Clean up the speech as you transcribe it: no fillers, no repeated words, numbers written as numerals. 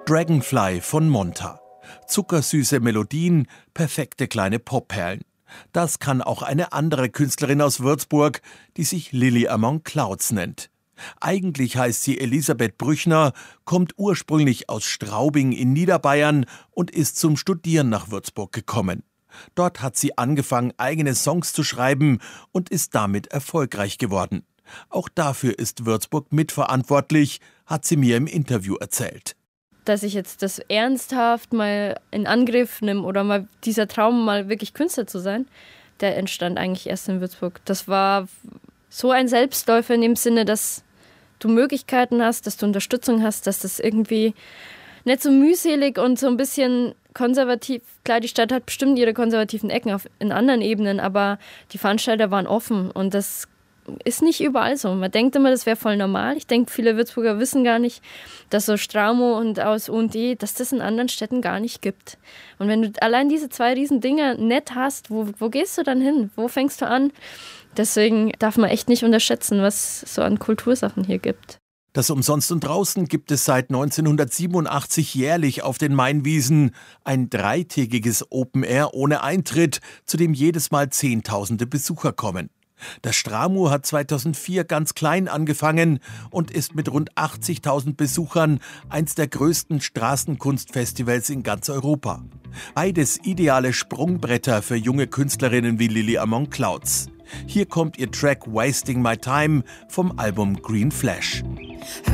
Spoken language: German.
Dragonfly von Monta. Zuckersüße Melodien, perfekte kleine Popperlen. Das kann auch eine andere Künstlerin aus Würzburg, die sich Lily Among Clouds nennt. Eigentlich heißt sie Elisabeth Brüchner, kommt ursprünglich aus Straubing in Niederbayern und ist zum Studieren nach Würzburg gekommen. Dort hat sie angefangen, eigene Songs zu schreiben und ist damit erfolgreich geworden. Auch dafür ist Würzburg mitverantwortlich, hat sie mir im Interview erzählt. Dass ich jetzt das ernsthaft mal in Angriff nehme oder mal dieser Traum, mal wirklich Künstler zu sein, der entstand eigentlich erst in Würzburg. Das war so ein Selbstläufer in dem Sinne, dass du Möglichkeiten hast, dass du Unterstützung hast, dass das irgendwie nicht so mühselig und so ein bisschen konservativ. Klar, die Stadt hat bestimmt ihre konservativen Ecken in anderen Ebenen, aber die Veranstalter waren offen und das ist nicht überall so. Man denkt immer, das wäre voll normal. Ich denke, viele Würzburger wissen gar nicht, dass so Stramo und aus U&E, dass das in anderen Städten gar nicht gibt. Und wenn du allein diese 2 riesen Dinger nett hast, wo gehst du dann hin? Wo fängst du an? Deswegen darf man echt nicht unterschätzen, was es so an Kultursachen hier gibt. Das Umsonst und Draußen gibt es seit 1987 jährlich auf den Mainwiesen. Ein 3-tägiges Open Air ohne Eintritt, zu dem jedes Mal Zehntausende Besucher kommen. Das Stramo hat 2004 ganz klein angefangen und ist mit rund 80.000 Besuchern eins der größten Straßenkunstfestivals in ganz Europa. Beides ideale Sprungbretter für junge Künstlerinnen wie Lily Among Clouds. Hier kommt ihr Track Wasting My Time vom Album Green Flash.